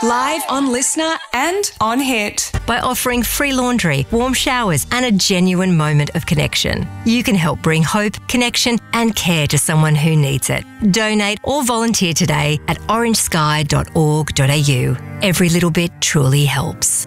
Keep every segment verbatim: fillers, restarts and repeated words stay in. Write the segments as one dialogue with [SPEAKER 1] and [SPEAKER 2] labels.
[SPEAKER 1] Live on Listener and on Hit.
[SPEAKER 2] By offering free laundry, warm showers and a genuine moment of connection, you can help bring hope, connection and care to someone who needs it. Donate or volunteer today at orange sky dot org dot a u. Every little bit truly helps.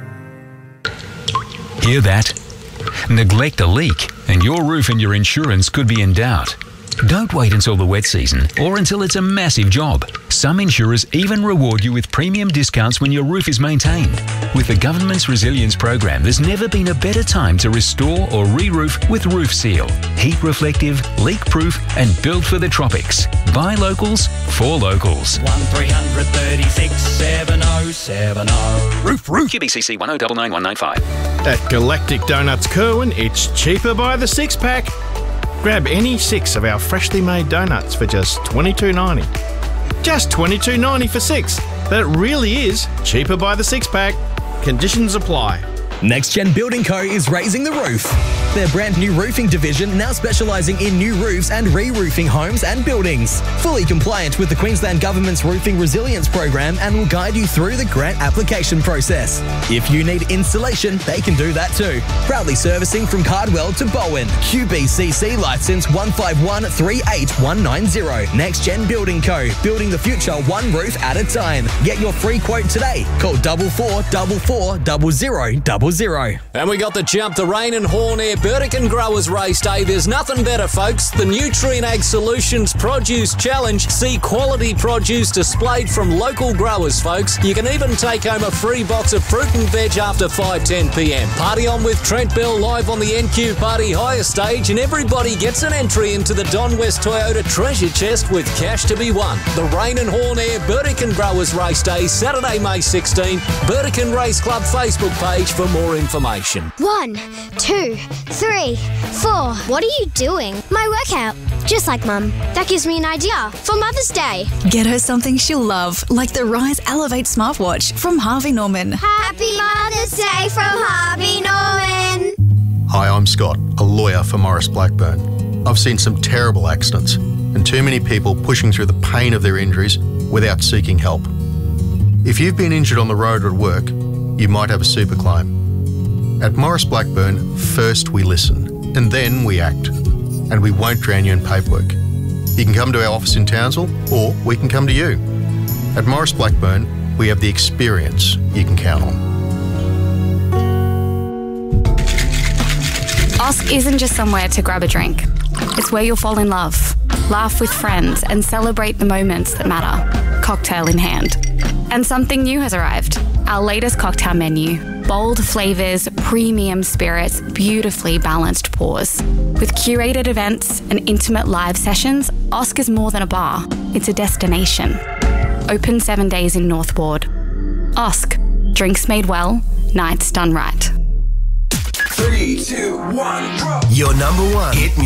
[SPEAKER 3] Hear that? Neglect a leak and your roof and your insurance could be in doubt. Don't wait until the wet season or until it's a massive job. Some insurers even reward you with premium discounts when your roof is maintained. With the government's resilience program, there's never been a better time to restore or re-roof with Roof Seal. Heat reflective, leak proof and built for the tropics. By locals, for locals.
[SPEAKER 4] one three three six seven oh seven oh.
[SPEAKER 3] Roof Roof. Q B C C one oh nine nine one nine five.
[SPEAKER 5] At Galactic Donuts Kerwin, it's cheaper by the six pack. Grab any six of our freshly made donuts for just twenty-two ninety. Just twenty-two ninety for six. That really is cheaper by the six pack. Conditions apply.
[SPEAKER 6] Next Gen Building Co is raising the roof. Their brand new roofing division now specialising in new roofs and re-roofing homes and buildings. Fully compliant with the Queensland Government's Roofing Resilience Program and will guide you through the grant application process. If you need installation, they can do that too. Proudly servicing from Cardwell to Bowen. Q B C C licence one five one three eight one nine zero. Next Gen Building Co. Building the future one roof at a time. Get your free quote today. Call double four double four double zero double zero.
[SPEAKER 7] And we got the jump, the Rain and Horn Air Burdekin Growers Race Day. There's nothing better, folks. The Nutrien Ag Solutions Produce Challenge. See quality produce displayed from local growers, folks. You can even take home a free box of fruit and veg after five ten p m. Party on with Trent Bell live on the N Q Party Hire stage, and everybody gets an entry into the Don West Toyota Treasure Chest with cash to be won. The Rain and Horn Air Burdekin Growers Race Day, Saturday, May sixteenth. Burdekin Race Club Facebook page for more information.
[SPEAKER 8] One, two, three, four. What are you doing? My workout. Just like Mum. That gives me an idea for Mother's Day.
[SPEAKER 9] Get her something she'll love, like the Rise Elevate smartwatch from Harvey Norman.
[SPEAKER 8] Happy Mother's Day from Harvey Norman.
[SPEAKER 10] Hi, I'm Scott, a lawyer for Maurice Blackburn. I've seen some terrible accidents and too many people pushing through the pain of their injuries without seeking help. If you've been injured on the road or at work, you might have a super claim. At Maurice Blackburn, first we listen and then we act. And we won't drown you in paperwork. You can come to our office in Townsville or we can come to you. At Maurice Blackburn, we have the experience you can count on.
[SPEAKER 11] Osk isn't just somewhere to grab a drink. It's where you'll fall in love, laugh with friends and celebrate the moments that matter, cocktail in hand. And something new has arrived, our latest cocktail menu. Bold flavours, premium spirits, beautifully balanced pours. With curated events and intimate live sessions, Osk is more than a bar. It's a destination. Open seven days in North Ward. Osk. Drinks made well, nights done right.
[SPEAKER 12] Three, two, one, go.
[SPEAKER 13] Your number one hit